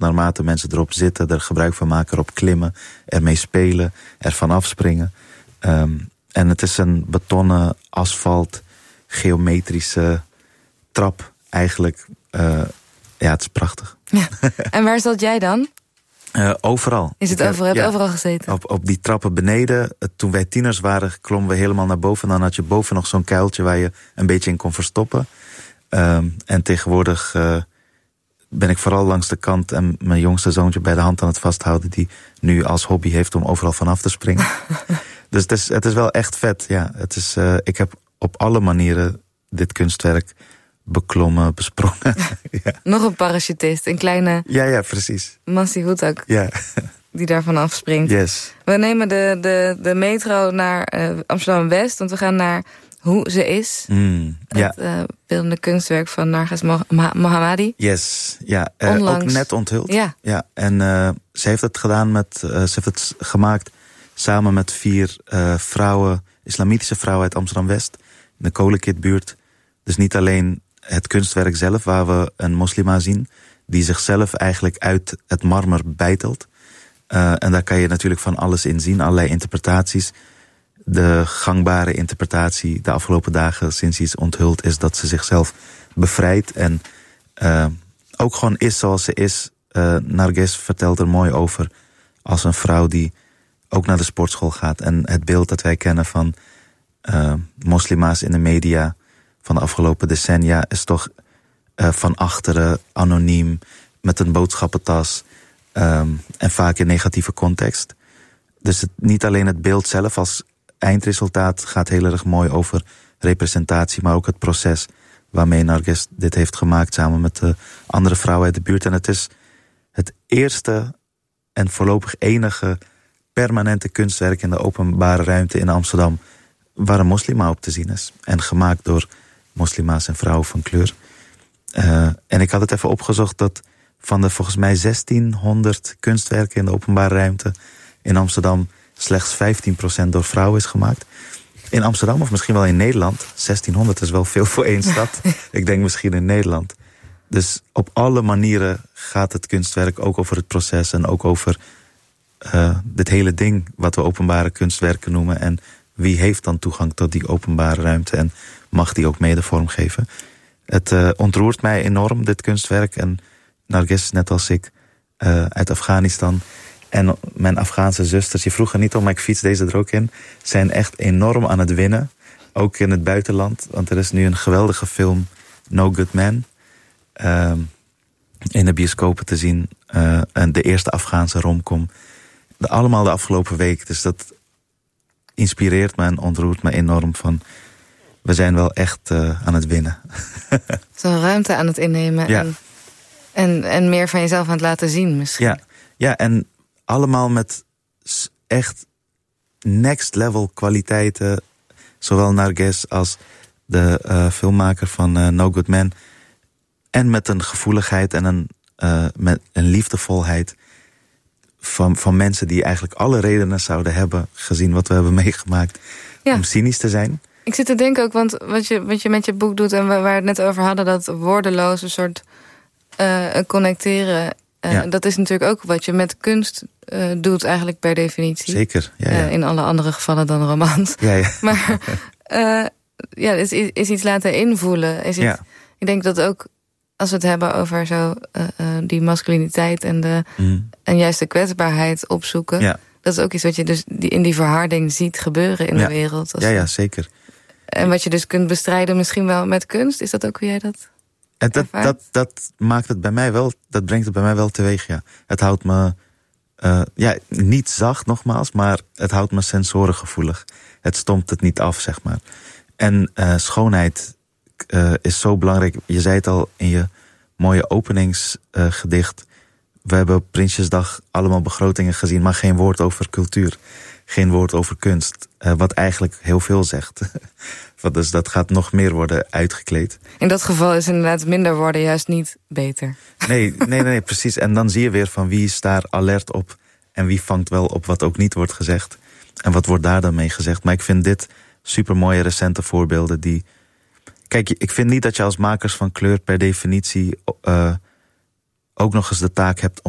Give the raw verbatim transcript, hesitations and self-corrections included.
naarmate mensen erop zitten, er gebruik van maken, erop klimmen, ermee spelen, ervan afspringen. Um, en het is een betonnen, asfalt, geometrische trap eigenlijk. Uh, ja, het is prachtig. Ja. En waar zat jij dan? Uh, overal. Is het overal? Heb je ja, overal gezeten? Op, op die trappen beneden. Toen wij tieners waren, klommen we helemaal naar boven. Dan had je boven nog zo'n kuiltje waar je een beetje in kon verstoppen. Um, en tegenwoordig uh, ben ik vooral langs de kant en mijn jongste zoontje bij de hand aan het vasthouden, die nu als hobby heeft om overal vanaf te springen. Dus het is, het is wel echt vet. Ja, het is, uh, ik heb op alle manieren dit kunstwerk beklommen, besprongen. Ja. Nog een parachutist, een kleine... Ja, ja, precies. Massie Hoetak. Ja. Die daarvan afspringt. Yes. We nemen de, de, de metro naar uh, Amsterdam-West, want we gaan naar Hoe Ze Is. Mm, het ja. uh, beeldende kunstwerk van Narges Mohammadi. Yes, ja. Uh, Onlangs. Ook net onthuld. Ja. Ja. En uh, ze heeft het gedaan met... Uh, ze heeft het gemaakt samen met vier uh, vrouwen, islamitische vrouwen uit Amsterdam-West, in de Kolenkitbuurt. Dus niet alleen het kunstwerk zelf, waar we een moslima zien, die zichzelf eigenlijk uit het marmer beitelt. Uh, en daar kan je natuurlijk van alles in zien, allerlei interpretaties. De gangbare interpretatie de afgelopen dagen sinds iets onthuld is dat ze zichzelf bevrijdt en uh, ook gewoon is zoals ze is. Uh, Narges vertelt er mooi over als een vrouw die ook naar de sportschool gaat. En het beeld dat wij kennen van uh, moslima's in de media van de afgelopen decennia is toch uh, van achteren, anoniem, met een boodschappentas um, en vaak in negatieve context. Dus het, niet alleen het beeld zelf als eindresultaat gaat heel erg mooi over representatie, maar ook het proces waarmee Narges dit heeft gemaakt samen met de andere vrouwen uit de buurt. En het is het eerste en voorlopig enige permanente kunstwerk in de openbare ruimte in Amsterdam waar een moslima op te zien is. En gemaakt door moslima's en vrouwen van kleur. Uh, en ik had het even opgezocht dat van de volgens mij zestienhonderd kunstwerken in de openbare ruimte in Amsterdam slechts vijftien procent door vrouwen is gemaakt. In Amsterdam of misschien wel in Nederland. zestienhonderd is wel veel voor één stad. Ik denk misschien in Nederland. Dus op alle manieren gaat het kunstwerk ook over het proces en ook over uh, dit hele ding wat we openbare kunstwerken noemen. En wie heeft dan toegang tot die openbare ruimte en mag die ook mede vormgeven. Het uh, ontroert mij enorm, dit kunstwerk. En Narges, net als ik, uh, uit Afghanistan. En mijn Afghaanse zusters, je vroeg er niet om, maar ik fiets deze er ook in, zijn echt enorm aan het winnen. Ook in het buitenland, want er is nu een geweldige film, No Good Man, uh, in de bioscopen te zien. Uh, en de eerste Afghaanse romcom. De, allemaal de afgelopen week. Dus dat inspireert me en ontroert me enorm van, we zijn wel echt uh, aan het winnen. Zo'n ruimte aan het innemen. Ja. En, en, en meer van jezelf aan het laten zien misschien. Ja, ja, en allemaal met echt next level kwaliteiten. Zowel Narges als de uh, filmmaker van uh, No Good Man. En met een gevoeligheid en een, uh, met een liefdevolheid van, van mensen die eigenlijk alle redenen zouden hebben, gezien wat we hebben meegemaakt, ja, om cynisch te zijn. Ik zit te denken ook, want wat je, wat je met je boek doet en waar we het net over hadden, dat woordeloze soort uh, connecteren, uh, ja, dat is natuurlijk ook wat je met kunst uh, doet eigenlijk per definitie. Zeker, ja, ja. Uh, in alle andere gevallen dan romans. Ja, ja. Maar uh, ja, is, is iets laten invoelen. Is iets, ja. Ik denk dat ook, als we het hebben over zo uh, uh, die masculiniteit en, de, mm. en juist de kwetsbaarheid opzoeken, ja, dat is ook iets wat je dus in die verharding ziet gebeuren in ja. de wereld. Ja, ja, zeker. En wat je dus kunt bestrijden misschien wel met kunst. Is dat ook hoe jij dat en dat, dat, dat maakt het bij mij wel, dat brengt het bij mij wel teweeg, ja. Het houdt me, uh, ja, niet zacht nogmaals, maar het houdt me sensorengevoelig. Het stompt het niet af, zeg maar. En uh, schoonheid uh, is zo belangrijk. Je zei het al in je mooie openingsgedicht. Uh, We hebben op Prinsjesdag allemaal begrotingen gezien, maar geen woord over cultuur. Geen woord over kunst. Uh, wat eigenlijk heel veel zegt. Dus dat gaat nog meer worden uitgekleed. In dat geval is inderdaad minder woorden juist niet beter. Nee, nee, nee, nee, precies. En dan zie je weer van wie is daar alert op en wie vangt wel op wat ook niet wordt gezegd. En wat wordt daar dan mee gezegd. Maar ik vind dit supermooie recente voorbeelden die... Kijk, ik vind niet dat je als makers van kleur per definitie uh, ook nog eens de taak hebt om